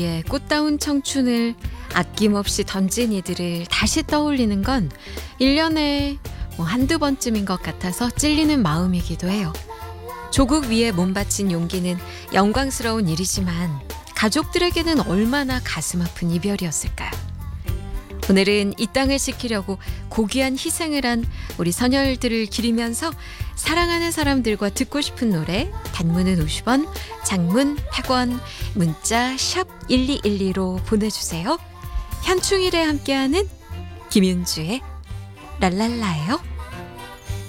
예, 꽃다운 청춘을 아낌없이 던진 이들을 다시 떠올리는 건 1년에 한두 번쯤인 것 같아서 찔리는 마음이기도 해요. 조국 위에 몸바친 용기는 영광스러운 일이지만 가족들에게는 얼마나 가슴 아픈 이별이었을까요? 오늘은 이 땅을 지키려고 고귀한 희생을 한 우리 선열들을 기리면서 사랑하는 사람들과 듣고 싶은 노래, 단문은 50원, 장문 100원, 문자 샵 1212로 보내주세요. 현충일에 함께하는 김윤주의 랄랄라예요.